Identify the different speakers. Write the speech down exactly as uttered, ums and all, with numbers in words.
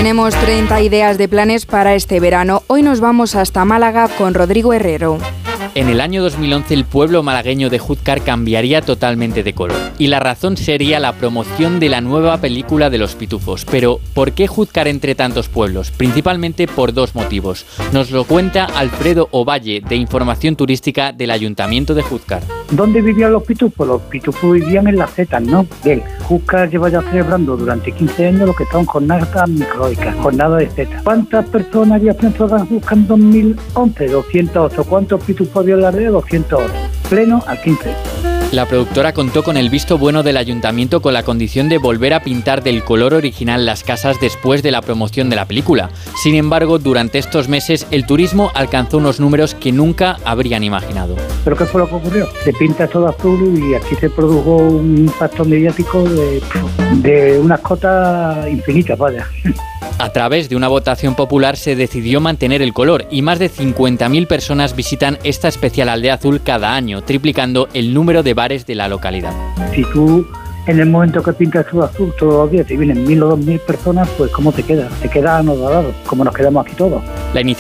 Speaker 1: Tenemos treinta ideas de planes para este verano. Hoy nos vamos hasta Málaga con Rodrigo Herrero.
Speaker 2: En el año dos mil once el pueblo malagueño de Júzcar cambiaría totalmente de color. Y la razón sería la promoción de la nueva película de los Pitufos. Pero, ¿por qué Júzcar entre tantos pueblos? Principalmente por dos motivos. Nos lo cuenta Alfredo Ovalle, de Información Turística del Ayuntamiento de Júzcar.
Speaker 3: ¿Dónde vivían los pitufos? Los pitufos vivían en las setas, ¿no? Bien, Júzcar lleva ya celebrando durante quince años lo que son jornadas microicas, jornadas de setas. ¿Cuántas personas había pensado en Júzcar en dos mil once? doscientos ocho. ¿Cuántos pitufos dio en la red? doscientos ocho. Pleno al quince.
Speaker 2: La productora contó con el visto bueno del ayuntamiento con la condición de volver a pintar del color original las casas después de la promoción de la película. Sin embargo, durante estos meses el turismo alcanzó unos números que nunca habrían imaginado.
Speaker 3: ¿Pero qué fue lo que ocurrió? Se pinta todo azul y aquí se produjo un impacto mediático de, de unas cotas infinitas, vaya.
Speaker 2: A través de una votación popular se decidió mantener el color y más de cincuenta mil personas visitan esta especial aldea azul cada año, triplicando el número de bares de la localidad.
Speaker 3: Si tú en el momento que pintas tu azul todos los días te vienen mil o dos mil personas, pues ¿cómo te quedas? Te quedas anodado, como nos quedamos aquí todos.
Speaker 2: La iniciativa